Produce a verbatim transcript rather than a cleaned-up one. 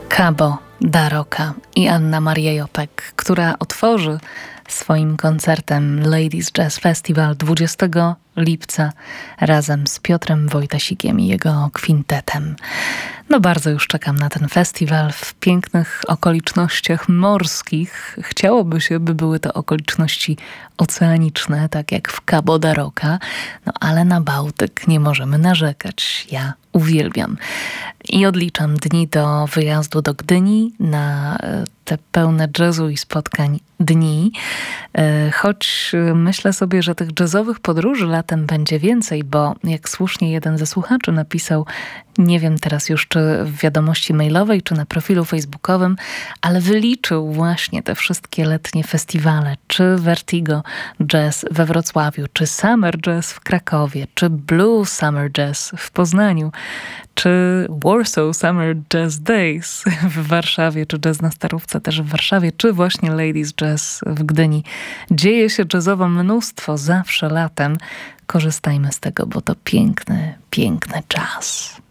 Cabo da Roca i Anna Maria Jotek, która otworzy swoim koncertem Ladies Jazz Festival dwudziestego lipca razem z Piotrem Wojtasikiem i jego kwintetem. No bardzo już czekam na ten festiwal w pięknych okolicznościach morskich. Chciałoby się, by były to okoliczności oceaniczne, tak jak w Cabo da Roca, no ale na Bałtyk nie możemy narzekać. Ja uwielbiam. I odliczam dni do wyjazdu do Gdyni na te pełne jazzu i spotkań dni. Choć myślę sobie, że tych jazzowych podróży latem będzie więcej, bo jak słusznie jeden ze słuchaczy napisał, nie wiem teraz już czy w wiadomości mailowej, czy na profilu facebookowym, ale wyliczył właśnie te wszystkie letnie festiwale, czy Vertigo Jazz we Wrocławiu, czy Summer Jazz w Krakowie, czy Blue Summer Jazz w Poznaniu, czy Warsaw Summer Jazz Days w Warszawie, czy Jazz na Starówce też w Warszawie, czy właśnie Ladies Jazz w Gdyni. Dzieje się jazzowo mnóstwo zawsze latem. Korzystajmy z tego, bo to piękny, piękny czas.